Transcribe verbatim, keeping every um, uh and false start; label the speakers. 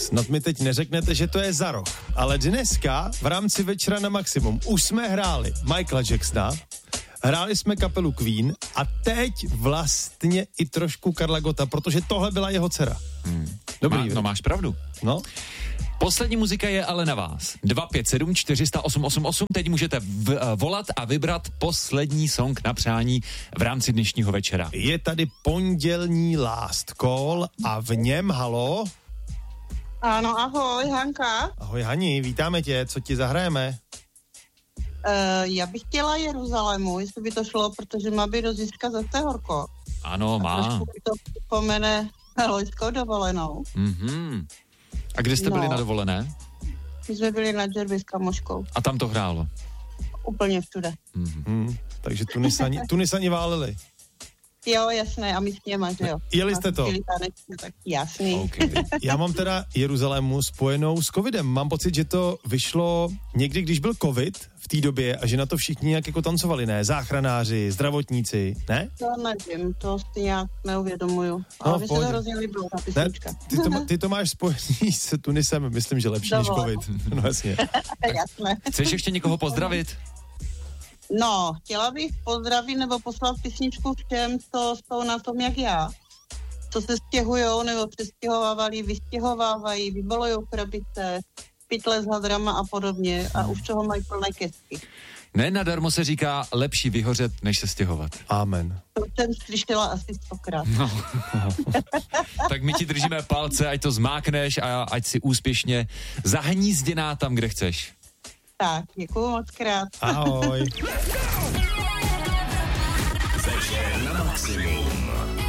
Speaker 1: Snad mi teď neřeknete, že to je za rok, ale dneska v rámci Večera na maximum už jsme hráli Michaela Jacksona, hráli jsme kapelu Queen a teď vlastně i trošku Karla Gotta, protože tohle byla jeho dcera.
Speaker 2: Hmm.
Speaker 1: Dobrý,
Speaker 2: Má, no máš pravdu.
Speaker 1: No.
Speaker 2: Poslední muzika je ale na vás. dva pět sedm čtyři nula osm osm osm. Teď můžete v, uh, volat a vybrat poslední song na přání v rámci dnešního večera.
Speaker 1: Je tady pondělní last call a v něm, halo?
Speaker 3: Ano, ahoj, Hanka.
Speaker 1: Ahoj Hani, vítáme tě, co ti zahrajeme?
Speaker 3: Uh, já bych chtěla Jeruzalému, jestli by to šlo, protože má být do Získa zase horko.
Speaker 2: Ano,
Speaker 3: a
Speaker 2: má.
Speaker 3: trošku to připomene loňskou dovolenou.
Speaker 2: Mhm. A kde jste
Speaker 3: No.
Speaker 2: byli na dovolené?
Speaker 3: My jsme byli na džerby s kamoškou.
Speaker 2: A tam to hrálo?
Speaker 3: Úplně všude.
Speaker 2: Mhm.
Speaker 1: Hmm, takže Tunisani, Tunisani váleli.
Speaker 3: Jo, jasné, a my s něma, že jo.
Speaker 1: Jeli jste to?
Speaker 3: Tanečně, tak jasný.
Speaker 2: Okay.
Speaker 1: Já mám teda Jeruzalému spojenou s covidem. Mám pocit, že to vyšlo někdy, když byl covid v té době a že na to všichni nějak jako tancovali, ne? Záchranáři, zdravotníci, ne?
Speaker 3: To nevím, to si nějak neuvědomuju. Ale
Speaker 1: No,
Speaker 3: mi se
Speaker 1: pohodě.
Speaker 3: to hrozně líbilo, ta
Speaker 1: Ne,
Speaker 3: písnička.
Speaker 1: ty, to, má- ty to máš spojený s Tunisem, myslím, že lepší než
Speaker 3: Dovolenou.
Speaker 1: covid. No jasně.
Speaker 3: Jasné.
Speaker 2: Chceš ještě někoho pozdravit?
Speaker 3: No, chtěla bych pozdravit nebo poslat písničku všem, co jsou na tom jak já. Co se stěhujou nebo přestěhovávali, vystěhovávají, vybalujou krabice, pytle s hadrama a podobně a už toho mají plné kesky.
Speaker 2: Ne, nadarmo se říká lepší vyhořet, než se stěhovat.
Speaker 1: Amen.
Speaker 3: To jsem slyšela asi stokrát.
Speaker 2: No. Tak my ti držíme palce, ať to zmákneš a ať si úspěšně zahnízděná tam, kde chceš.
Speaker 3: Tak, děkuju moc krát.
Speaker 1: Ahoj.
Speaker 4: Večer na maximum.